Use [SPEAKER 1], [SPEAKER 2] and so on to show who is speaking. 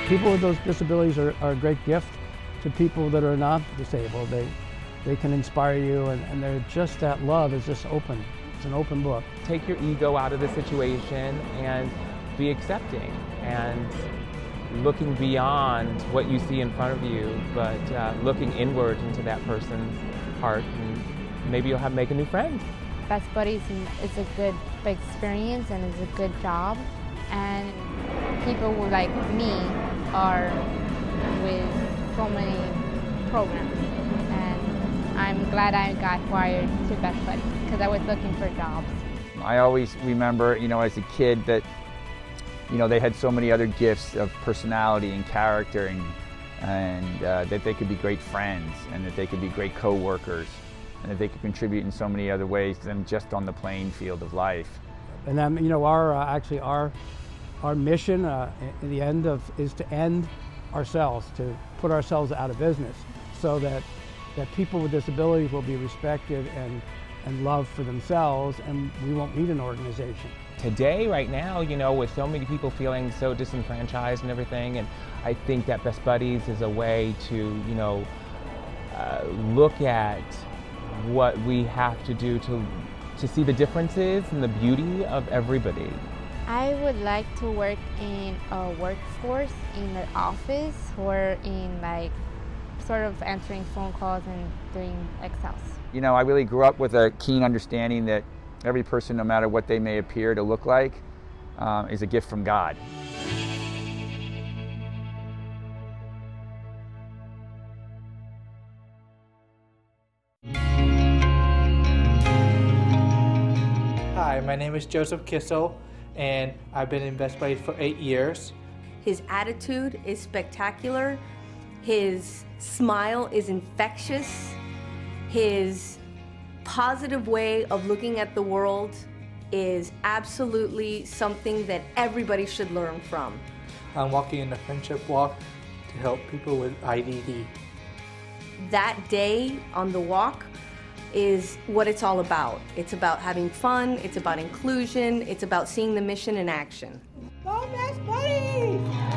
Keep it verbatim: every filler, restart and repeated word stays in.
[SPEAKER 1] People with those disabilities are, are a great gift to people that are not disabled. They, they can inspire you, and, and they're just, that love is just open. It's an open book.
[SPEAKER 2] Take your ego out of the situation and be accepting and looking beyond what you see in front of you, but uh, looking inward into that person's heart, and maybe you'll have make a new friend.
[SPEAKER 3] Best Buddies is a good experience and it's a good job, and people who like me are with so many programs, and I'm glad I got hired to Best Buddies because I was looking for jobs.
[SPEAKER 4] I always remember, you know, as a kid that, you know, they had so many other gifts of personality and character, and, and uh, that they could be great friends, and that they could be great co-workers, and that they could contribute in so many other ways than just on the playing field of life.
[SPEAKER 1] And then, you know, our uh, actually our our mission uh, in the end of is to end ourselves, to put ourselves out of business, so that that people with disabilities will be respected and and loved for themselves, and we won't need an organization.
[SPEAKER 2] Today, right now, you know, with so many people feeling so disenfranchised and everything, and I think that Best Buddies is a way to, you know, uh, look at what we have to do to, to see the differences and the beauty of everybody.
[SPEAKER 3] I would like to work in a workforce, in an office, or in like sort of answering phone calls and doing Excels.
[SPEAKER 4] You know, I really grew up with a keen understanding that every person, no matter what they may appear to look like, um, is a gift from God.
[SPEAKER 5] Hi, my name is Joseph Kissel, and I've been in Best Buddies for eight years.
[SPEAKER 6] His attitude is spectacular. His smile is infectious. His positive way of looking at the world is absolutely something that everybody should learn from.
[SPEAKER 5] I'm walking in the Friendship Walk to help people with I D D.
[SPEAKER 6] That day on the walk is what it's all about. It's about having fun, it's about inclusion, it's about seeing the mission in action.
[SPEAKER 7] Go Best Buddies!